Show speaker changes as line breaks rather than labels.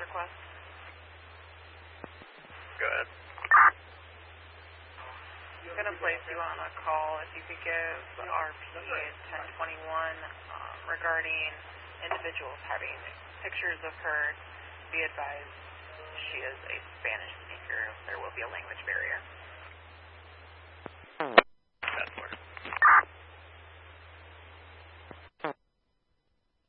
request.
Go ahead.
I'm going to place you on a call. If you could give RP 1021 regarding individuals having pictures of her, be advised she is a Spanish speaker. There will be a language barrier.